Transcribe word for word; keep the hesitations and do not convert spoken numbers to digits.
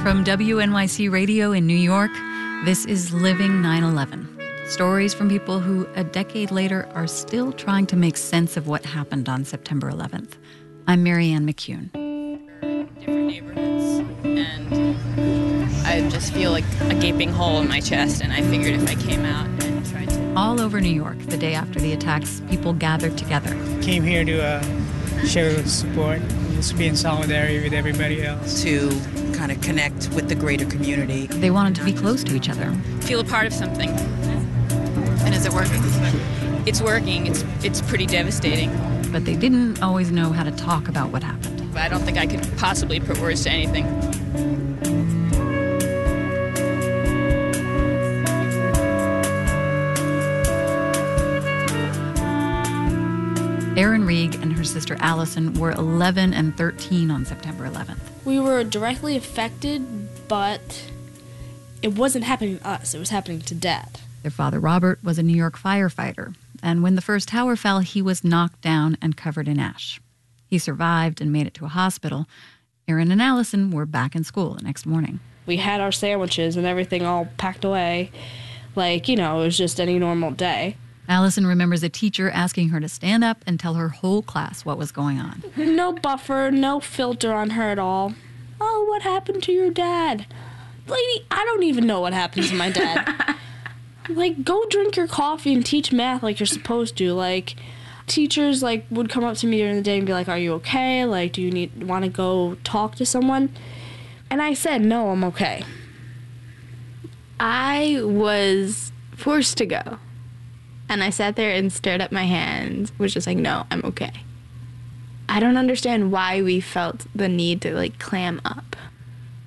From W N Y C Radio in New York, this is Living nine eleven. Stories from people who, a decade later, are still trying to make sense of what happened on September eleventh. I'm Marianne McCune. Different neighborhoods, and I just feel like a gaping hole in my chest, and I figured if I came out and tried to... All over New York, the day after the attacks, people gathered together. Came here to uh, show support, just be in solidarity with everybody else. To kind of connect with the greater community. They wanted to be close to each other. Feel a part of something. And is it working? It's working. It's it's pretty devastating. But they didn't always know how to talk about what happened. I don't think I could possibly put words to anything. Erin Reig and her sister Allison were eleven and thirteen on September eleventh. We were directly affected, but it wasn't happening to us. It was happening to Dad. Their father, Robert, was a New York firefighter, and when the first tower fell, he was knocked down and covered in ash. He survived and made it to a hospital. Erin and Allison were back in school the next morning. We had our sandwiches and everything all packed away. Like, you know, it was just any normal day. Allison remembers a teacher asking her to stand up and tell her whole class what was going on. No buffer, no filter on her at all. Oh, what happened to your dad? Lady, I don't even know what happened to my dad. Like, go drink your coffee and teach math like you're supposed to. Like, teachers, like, would come up to me during the day and be like, are you okay? Like, do you need want to go talk to someone? And I said, no, I'm okay. I was forced to go. And I sat there and stared at my hands, was just like, no, I'm okay. I don't understand why we felt the need to, like, clam up.